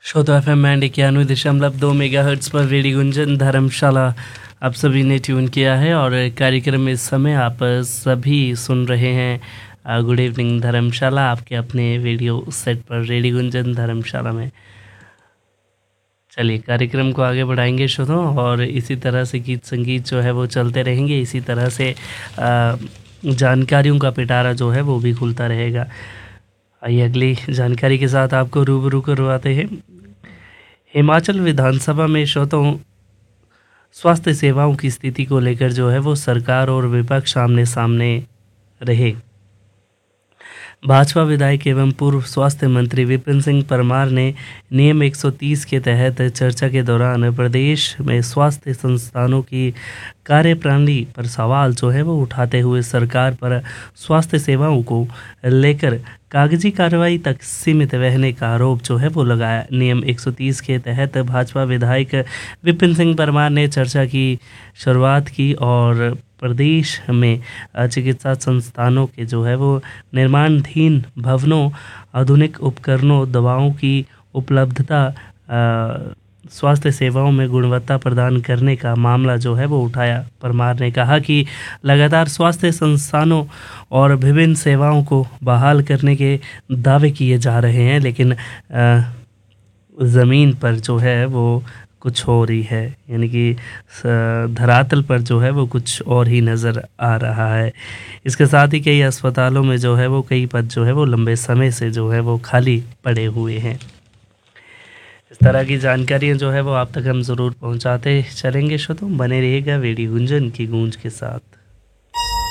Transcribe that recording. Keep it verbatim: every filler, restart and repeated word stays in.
श्रोता F M and इक्यानवे दशमलव दो मेगा हर्ट्स पर रेडियो गुंजन धर्मशाला आप सभी ने ट्यून किया है और कार्यक्रम में इस समय आप सभी सुन रहे हैं गुड इवनिंग धर्मशाला आपके अपने रेडियो सेट पर रेडियो गुंजन धर्मशाला में। चलिए कार्यक्रम को आगे बढ़ाएंगे श्रोताओं और इसी तरह से गीत संगीत जो है वो चलते रहेंगे, इसी तरह से आ, जानकारियों का पिटारा जो है वो भी खुलता रहेगा। आइए अगली जानकारी के साथ आपको रूबरू करवाते हैं। हिमाचल विधानसभा में श्रोताओं स्वास्थ्य सेवाओं की स्थिति को लेकर जो है वो सरकार और विपक्ष आमने सामने रहे। भाजपा विधायक एवं पूर्व स्वास्थ्य मंत्री विपिन सिंह परमार ने नियम एक सौ तीस के तहत चर्चा के दौरान प्रदेश में स्वास्थ्य संस्थानों की कार्यप्रणाली पर सवाल जो है वो उठाते हुए सरकार पर स्वास्थ्य सेवाओं को लेकर कागजी कार्रवाई तक सीमित रहने का आरोप जो है वो लगाया। नियम एक सौ तीस के तहत भाजपा विधायक विपिन सिंह परमार ने चर्चा की शुरुआत की और प्रदेश में चिकित्सा संस्थानों के जो है वो निर्माणाधीन भवनों, आधुनिक उपकरणों, दवाओं की उपलब्धता, स्वास्थ्य सेवाओं में गुणवत्ता प्रदान करने का मामला जो है वो उठाया। परमार ने कहा कि लगातार स्वास्थ्य संस्थानों और विभिन्न सेवाओं को बहाल करने के दावे किए जा रहे हैं, लेकिन ज़मीन पर जो है वो कुछ और ही है, यानी कि धरातल पर जो है वो कुछ और ही नज़र आ रहा है। इसके साथ ही कई अस्पतालों में जो है वो कई पद जो है वो लंबे समय से जो है वो खाली पड़े हुए हैं। इस तरह की जानकारियाँ जो है वो आप तक हम ज़रूर पहुंचाते चलेंगे। श्रोताओं बने रहिएगा रेडियो गुंजन की गूंज के साथ।